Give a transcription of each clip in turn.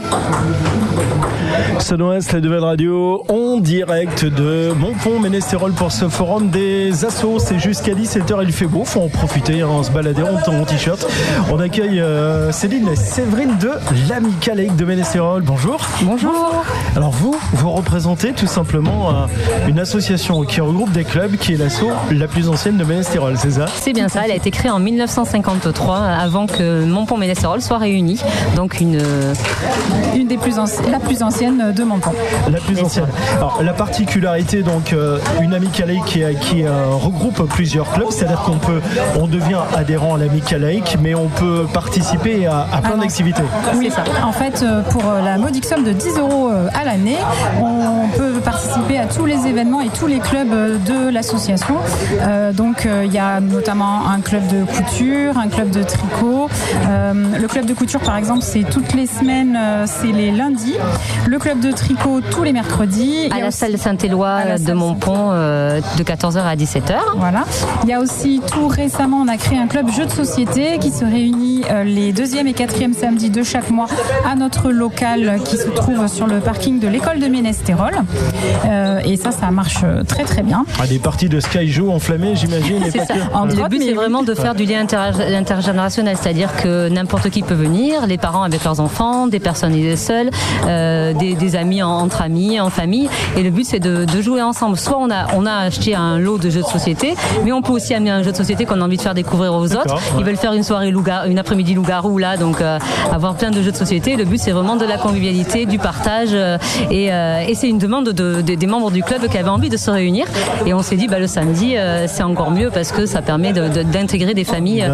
Sud-Ouest, la nouvelle radio, en direct de Montpont-Ménestérol pour ce forum des assos. C'est jusqu'à 17h, il fait beau, faut en profiter, on se balader en t-shirt. On accueille Céline et Séverine de l'Amical League de Ménestérol. Bonjour. Bonjour. Alors vous représentez tout simplement une association qui regroupe des clubs, qui est l'asso la plus ancienne de Ménestérol, c'est ça? C'est bien ça, elle a été créée en 1953, avant que Montpont-Ménestérol soit réunie. Donc la plus ancienne de Montpont. La plus ancienne. Alors, la particularité, donc, une Amical League qui regroupe plusieurs clubs, c'est-à-dire on devient adhérent à l'Amical League, mais on peut participer à plein d'activités. Oui, c'est ça. En fait, pour la modique somme de 10 € à l'année, on peut participer à tous les événements et tous les clubs de l'association. Donc, il y a notamment un club de couture, un club de tricot. Le club de couture, par exemple, c'est toutes les semaines, c'est les lundis. Le club de tricot tous les mercredis. À la salle Saint-Éloi de Montpont de 14h à 17h. Voilà. Il y a aussi tout récemment, on a créé un club jeux de société qui se réunit les 2e et 4e samedis de chaque mois à notre local qui se trouve sur le parking de l'école de Ménestérol. Et ça marche très très bien. Des parties de Skyjo enflammées, j'imagine. C'est ça. Le but, c'est vraiment de faire du lien intergénérationnel, c'est-à-dire que n'importe qui peut venir, les parents avec leurs enfants, des personnes seules, des amis entre amis, en famille. Et le but, c'est de jouer ensemble. Soit on a acheté un lot de jeux de société, mais on peut aussi amener un jeu de société qu'on a envie de faire découvrir aux autres. Ils veulent faire une soirée une après-midi loup-garou là, donc avoir plein de jeux de société. Le but, c'est vraiment de la convivialité, du partage, et c'est une demande des membres du club qui avaient envie de se réunir. Et on s'est dit, le samedi, c'est encore mieux parce que ça permet d'intégrer des familles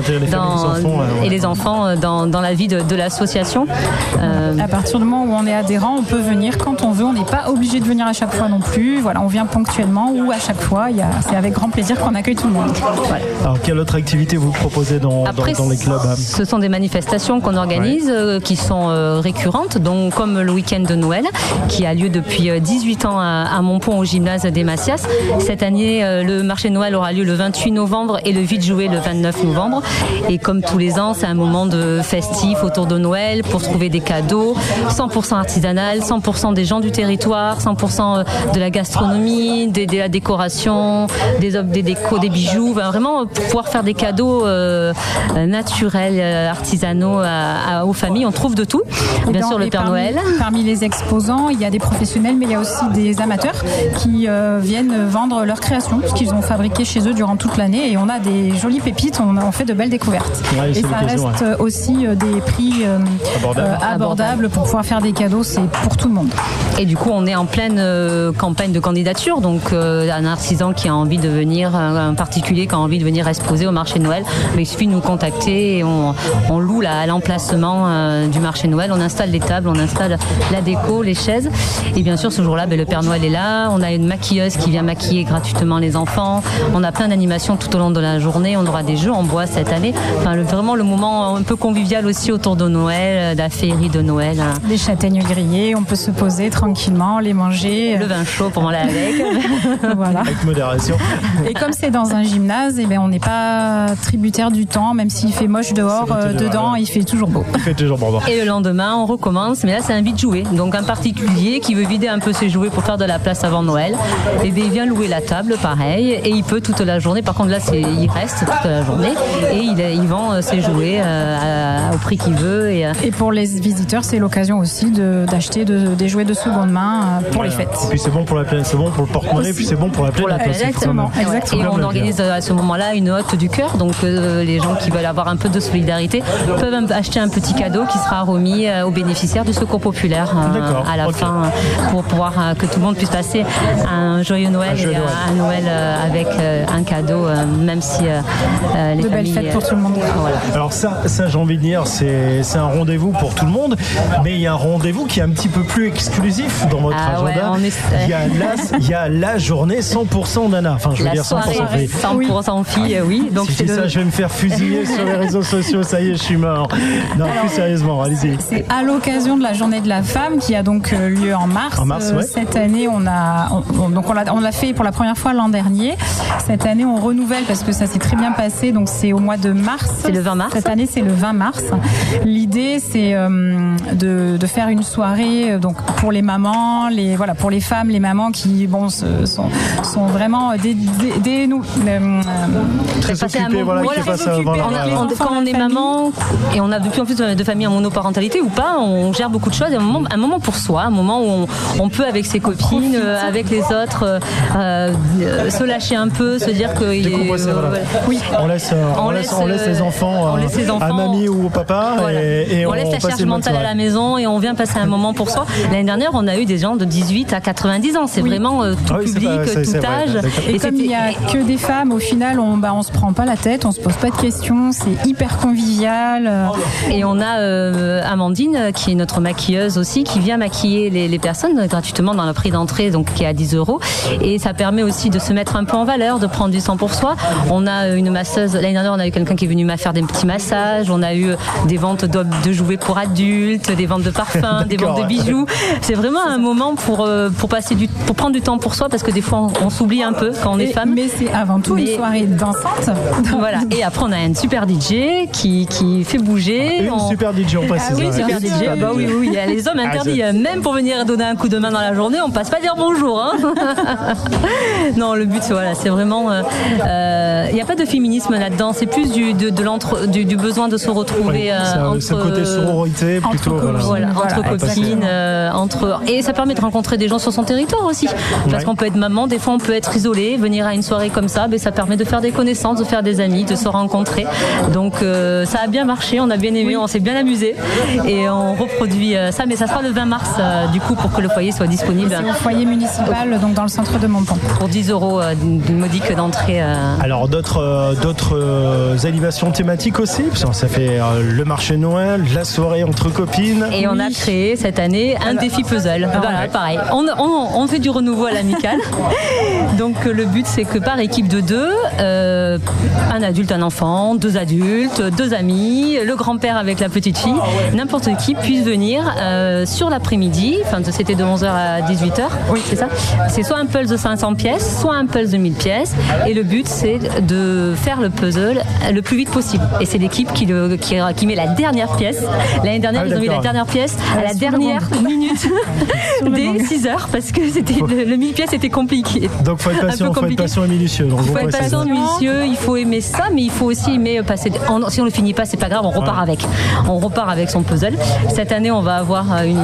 et les enfants dans la vie de l'association. À partir du moment où on est adhérent, on peut venir quand on veut. On n'est pas obligé de venir à chaque fois non plus. Voilà, on vient ponctuellement ou à chaque fois. C'est avec grand plaisir qu'on accueille tout le monde. Voilà. Alors, quelle autre activité vous proposez dans les clubs? Ce sont des manifestations qu'on organise qui sont récurrentes, donc comme le week-end de Noël qui a lieu depuis 18 ans à Montpont au gymnase des Massias. Cette année, le marché de Noël aura lieu le 28 novembre et le vide-jouet le 29 novembre. Et comme tous les ans, c'est un moment de festif autour de Noël pour trouver des cadeaux, 100% artisanal, 100% des gens du territoire, 100% de la gastronomie, de la décoration, des décos, des bijoux, vraiment pouvoir faire des cadeaux naturels, artisanaux aux familles. On trouve de tout. Bien sûr, le Père Noël. Parmi les exposants, il y a des professionnels, mais il y a aussi des amateurs qui viennent vendre leurs créations, parce qu'ils ont fabriqué chez eux durant toute l'année, et on a des jolies pépites, on fait de belles découvertes. Ouais, et ça reste aussi des prix abordables pour pouvoir faire des cadeaux, c'est pour tout le monde. Et du coup, on est en pleine campagne de candidature, donc un artisan qui a envie de venir, un particulier qui a envie de venir exposer au marché de Noël, il suffit de nous contacter et on loue l'emplacement du marché de Noël, on installe les tables, on installe la déco, les chaises, et bien sûr ce jour-là, le Père Noël est là, on a une maquilleuse qui vient maquiller gratuitement les enfants, on a plein d'animations tout au long de la journée, on aura des jeux en bois cette année, vraiment le moment un peu convivial aussi autour de Noël, de la féerie de Noël. Les châtaignes grillées, on peut se poser tranquillement, les manger. Le vin chaud pour manger avec. Voilà. Avec modération. Et comme c'est dans un gymnase, on n'est pas tributaire du temps, même s'il fait moche dehors, dedans, il fait toujours beau. Il fait toujours beau. Et le lendemain, on recommence, mais là c'est un vide-jouet. Donc un particulier qui veut vider un peu ses jouets pour faire de la place avant Noël, et il vient louer la table, pareil, et il peut toute la journée. Par contre là, il reste toute la journée, et il vend ses jouets au prix qu'il veut. Et pour les visiteurs, c'est l'occasion aussi d'acheter des jouets de seconde main pour les fêtes. Et puis c'est bon pour la planète, c'est bon pour le porte-monnaie, puis c'est bon pour la planète. Exactement. Et on organise à ce moment-là une hotte du cœur, donc les gens qui veulent avoir un peu de solidarité peuvent acheter un petit cadeau qui sera remis aux bénéficiaires du Secours populaire à la fin, pour pouvoir que tout le monde puisse passer un joyeux Noël et un Noël avec un cadeau, même si les de familles... belles fêtes pour tout le monde. Voilà. Alors ça j'ai envie de dire, c'est un rendez-vous pour tout le monde, mais il y a un rendez-vous qui est un petit peu plus exclusif dans votre agenda. Il y a la journée 100% nana. Enfin, je veux dire 100% filles. 100% filles, oui. Donc si je dis ça, je vais me faire fusiller sur les réseaux sociaux. ça y est, je suis mort. Non, plus sérieusement, allez-y. C'est à l'occasion de la Journée de la Femme qui a donc lieu en mars. En mars, ouais. Cette année, on l'a fait pour la première fois l'an dernier. Cette année, on renouvelle parce que ça s'est très bien passé. Donc c'est au mois de mars. C'est le 20 mars. Cette année, c'est le 20 mars. L'idée, c'est de faire une soirée donc pour les mamans, pour les femmes, les mamans qui sont vraiment très occupées, qui passent quand on est maman et on a de plus en plus de familles en monoparentalité ou pas, on gère beaucoup de choses. Un moment pour soi, un moment où on peut avec ses copines, avec les autres, se lâcher un peu, se dire que on laisse les enfants à mamie ou au papa, voilà. et on laisse la charge mentale à la maison et on vient passer un moment pour soi. L'année dernière, on a eu des gens de 18 à 90 ans. C'est vraiment tout public, tout âge. Et comme il n'y a que des femmes, au final, on se prend pas la tête, on se pose pas de questions, c'est hyper convivial. Et on a Amandine, qui est notre maquilleuse aussi, qui vient maquiller les personnes gratuitement dans le prix d'entrée, donc qui est à 10 €. Et ça permet aussi de se mettre un peu en valeur, de prendre du temps pour soi. On a une masseuse. L'année dernière, on a eu quelqu'un qui est venu faire des petits massages. On a eu des ventes de jouets pour adultes, des ventes de parfums, des ventes de bijoux. C'est vraiment un moment pour prendre du temps pour soi, parce que des fois on s'oublie un peu quand on est femme. Mais c'est avant tout une soirée dansante. Voilà. Et après on a un super DJ qui fait bouger. Super DJ, on passe. Oui, super DJ. Bah oui. Les hommes interdits, même pour venir donner un coup de main dans la journée, on passe pas dire bonjour. Hein. Non, le but c'est vraiment. Il n'y a pas de féminisme là-dedans. C'est plus du besoin de se retrouver c'est le côté sororité plutôt. Entre copines, et ça permet de rencontrer des gens sur son territoire aussi. Parce qu'on peut être maman, des fois on peut être isolé, venir à une soirée comme ça, ça permet de faire des connaissances, de faire des amis, de se rencontrer. Donc ça a bien marché, on a bien aimé, on s'est bien amusé et on reproduit ça, mais ça sera le 20 mars du coup pour que le foyer soit disponible. C'est au foyer municipal, donc dans le centre de Montpont. Pour 10 € d'une modique d'entrée. Alors d'autres animations thématiques aussi, parce que ça fait le marché de Noël, la soirée entre copines. Et on a créé cette année un défi puzzle. Voilà, pareil. On fait du renouveau à l'amical. Donc le but c'est que par équipe de 2, un adulte, un enfant, 2 adultes, 2 amis, le grand-père avec la petite fille, n'importe qui puisse venir sur l'après-midi, c'était de 11h à 18h. Oui, c'est ça. C'est soit un pulse de 500 pièces, soit un pulse de 1000 pièces. Et le but c'est de faire le puzzle le plus vite possible. Et c'est l'équipe qui met la dernière pièce. L'année dernière, ils ont mis la dernière pièce à la dernière minute des 6h parce que le 1000 pièces était compliqué. Donc faut être patient et minutieux. Il faut être patient et minutieux, il faut aimer ça, mais il faut aussi aimer passer. Si on le finit pas, c'est pas grave, on repart avec. On repart avec son puzzle. Cette année, on va avoir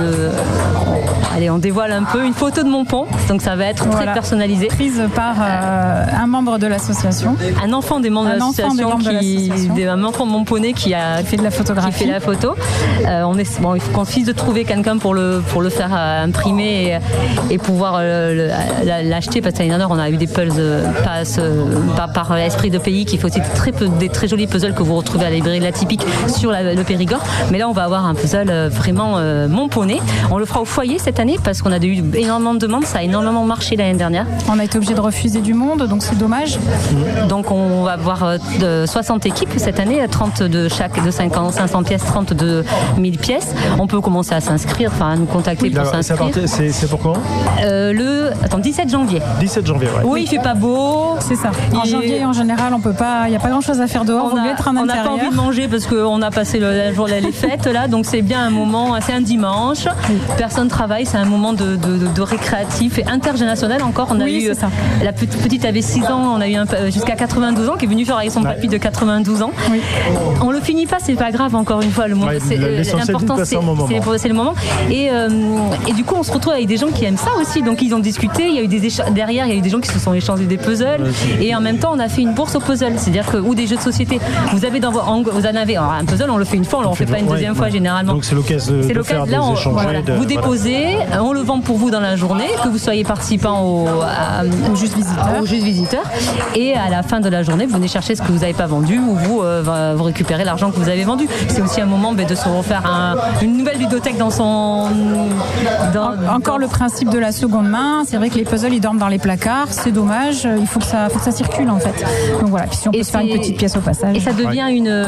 on dévoile un peu une photo de Montpont, donc ça va être très personnalisé. Prise par un membre de l'association. Un enfant des membres de l'association, un enfant montponais qui a fait de la photographie. Qui fait la photo. Il faut qu'on finisse de trouver quelqu'un pour le faire imprimer et pouvoir l'acheter, parce que l'année dernière on a eu des puzzles par Esprit de Pays qui fait aussi des très jolis puzzles que vous retrouvez à la librairie de la Typique sur le Périgord. Mais là on va avoir un puzzle vraiment montponais. On le fera au foyer cette année parce qu'on a eu énormément de demandes, ça a énormément marché l'année dernière. On a été obligé de refuser du monde, donc c'est dommage. Donc on va avoir 60 équipes cette année, 30 de chaque, de 500 pièces, 30 de 1000 pièces. On peut commencer à s'inscrire, à nous contacter pour s'inscrire. C'est pour quand 17 janvier. 17 janvier, ouais. Oui, il fait pas beau. C'est ça. En janvier, en général, on peut pas, il n'y a pas grand chose à faire dehors, on être en intérieur. On n'a pas envie de manger parce qu'on a passé la journée les fêtes là, donc c'est bien un moment, c'est un dimanche, personne travaille, c'est un moment de récréatif et intergénérationnel encore. On a eu la petite avait 6 ans, on a eu jusqu'à 92 ans qui est venu faire avec son papy de 92 ans. Oui. On le finit pas, c'est pas grave, encore une fois, l'important c'est le moment. Et du coup on se retrouve avec des gens qui aiment ça aussi, donc ils ont discuté, il y a eu derrière il y a eu des gens qui se sont échangés des puzzles et en même temps on a fait une bourse au puzzle, c'est-à-dire que ou des jeux de société. Vous en avez un puzzle, on le fait une fois, on le refait pas une deuxième fois généralement. Donc c'est l'occasion de faire des échanges. Vous déposez, on le vend pour vous dans la journée, que vous soyez participant au juste visiteur, et à la fin de la journée vous venez chercher ce que vous n'avez pas vendu ou vous récupérez l'argent que vous avez vendu. C'est aussi un moment de se refaire une nouvelle ludothèque dans son... Encore le principe de la seconde main, c'est vrai que les puzzles ils dorment dans les placards, c'est dommage, il faut que ça circule en fait. Donc voilà, puis si on peut se faire une petite pièce au passage. Et ça devient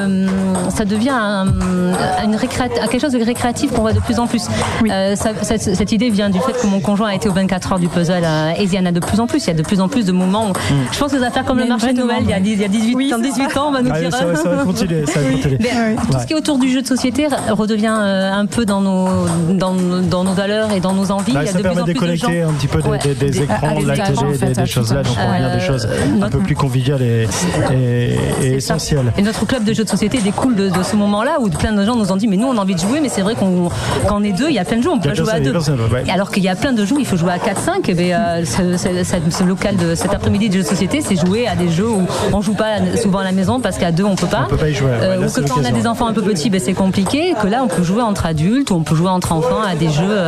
quelque chose de récréatif qu'on voit de plus en plus. Oui. Cette idée vient du fait que mon conjoint a été aux 24 heures du puzzle et il y en a de plus en plus. Il y a de plus en plus de moments où je pense que ça va faire comme le marché de Noël il y a 18 ans, on va nous dire. Ça va continuer. Tout ce qui est autour du jeu de société redevient un peu dans nos valeurs et dans nos envies. Là, il y a de plus en plus de gens. Un petit peu des écrans, de la télé, des choses là. Donc on revient des choses un peu plus conviviales et essentielles. Et notre club de jeux de société découle de ce moment-là où plein de gens nous ont dit mais nous on a envie de jouer, mais c'est vrai quand on est deux, il y a plein de jeux, on peut jouer à deux. Alors qu'il y a plein de jeux où il faut jouer à 4-5, et ce local de cet après-midi de jeux de société, c'est jouer à des jeux où on joue pas souvent à la maison parce qu'à deux on peut pas. On peut pas y jouer. Ou que quand on a des enfants un peu petits, c'est compliqué. Que là on peut jouer entre adultes ou on peut jouer entre enfants à des jeux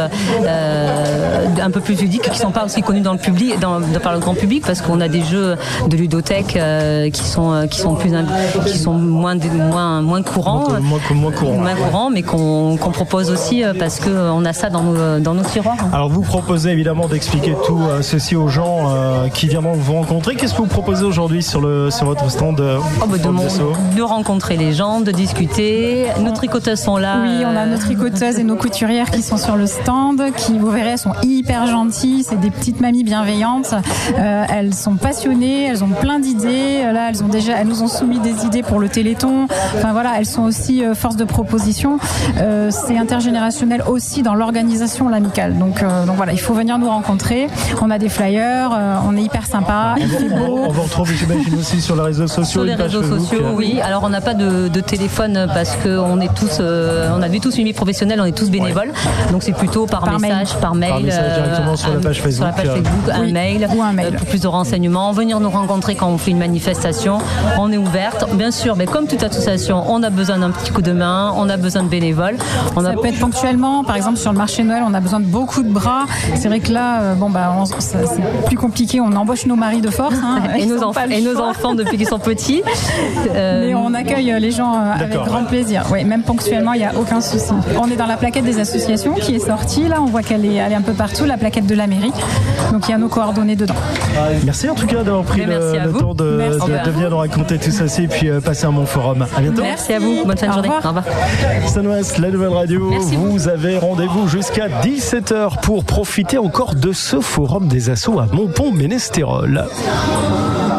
un peu plus ludiques qui sont pas aussi connus dans le public, par le grand public, parce qu'on a des jeux de ludothèque qui sont moins courants, mais qu'on propose aussi parce qu'on a ça dans nos tiroirs. Alors vous proposez évidemment d'expliquer tout ceci aux gens qui viendront vous rencontrer. Qu'est-ce que vous proposez aujourd'hui sur votre stand de rencontrer les gens, de discuter. Nos tricoteuses sont là. Oui, on a nos tricoteuses et nos couturières qui sont sur le stand, qui, vous verrez, sont hyper gentilles. C'est des petites mamies bienveillantes. Elles sont passionnées, elles ont plein d'idées. Là, elles nous ont soumis des idées pour le Téléthon. Enfin voilà, elles sont aussi force de proposition. C'est intergénérationnel aussi dans l'organisation l'amicale. Donc voilà, il faut venir nous rencontrer. On a des flyers, on est hyper sympa. On vous retrouve, j'imagine, aussi sur les réseaux sociaux. Sur les réseaux sociaux, oui. Alors on n'a pas de téléphone parce qu'on est tous, on a vu tous une vie professionnelle, on est tous bénévoles. Donc c'est plutôt par message, par mail. Par message directement sur la page Facebook. Un mail. Pour plus de renseignements. Venir nous rencontrer quand on fait une manifestation. On est ouverte. Bien sûr, mais comme toute association, on a besoin d'un petit coup de main, on a besoin de bénévoles. Ça peut être ponctuellement. Par exemple, sur le marché Noël, on a besoin de beaucoup de bras. C'est vrai que là, c'est plus compliqué. On embauche nos maris de force. Et nos enfants depuis qu'ils sont petits. Mais on accueille les gens avec grand plaisir. Oui, même ponctuellement, il n'y a aucun souci. On est dans la plaquette des associations qui est sortie. Là, on voit qu'elle est un peu partout, la plaquette de la mairie. Donc, il y a nos coordonnées dedans. Merci en tout cas d'avoir pris le temps de venir nous raconter tout ça et puis passer un bon forum. À bientôt. Merci à vous. Bonne fin de journée. Au revoir. Sun-Ouest, la nouvelle radio. Merci vous avez rendez-vous jusqu'à 17h pour profiter encore de ce forum des assos à Montpont-Ménestérol.